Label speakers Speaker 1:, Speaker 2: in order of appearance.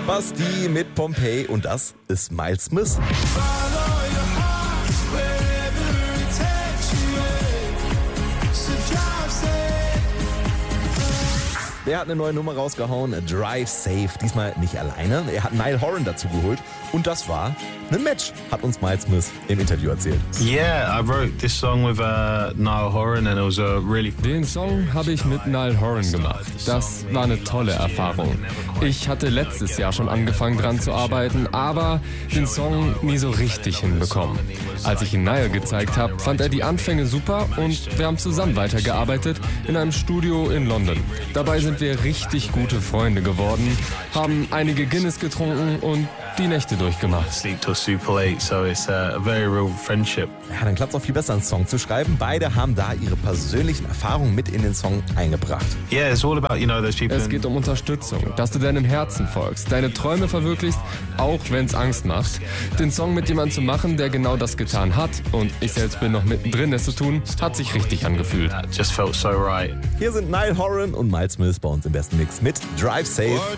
Speaker 1: Basti mit Pompeii und das ist Miles Smith. Der hat eine neue Nummer rausgehauen, Drive Safe. Diesmal nicht alleine. Er hat Niall Horan dazu geholt. Und das war ein Match, hat uns Miles Smith im Interview erzählt.
Speaker 2: Yeah, I wrote this song with Niall Horan and it was a really...
Speaker 3: Den Song habe ich mit Niall Horan gemacht. Das war eine tolle Erfahrung. Ich hatte letztes Jahr schon angefangen dran zu arbeiten, aber den Song nie so richtig hinbekommen. Als ich ihn Niall gezeigt habe, fand er die Anfänge super und wir haben zusammen weitergearbeitet in einem Studio in London. Dabei sind wir richtig gute Freunde geworden, haben einige Guinness getrunken und die Nächte durchgemacht.
Speaker 2: Sleep till super late, so it's a very real friendship.
Speaker 1: Ja, dann klappt es auch viel besser, einen Song zu schreiben. Beide haben da ihre persönlichen Erfahrungen mit in den Song eingebracht.
Speaker 2: Yeah, it's all about, those people.
Speaker 3: Es geht um Unterstützung, dass du deinem Herzen folgst, deine Träume verwirklichst, auch wenn es Angst macht. Den Song mit jemandem zu machen, der genau das getan hat, und ich selbst bin noch mittendrin, es zu tun, hat sich richtig angefühlt.
Speaker 2: Just felt so right.
Speaker 1: Hier sind Niall Horan und Miles Smith bei uns im besten Mix mit Drive Safe.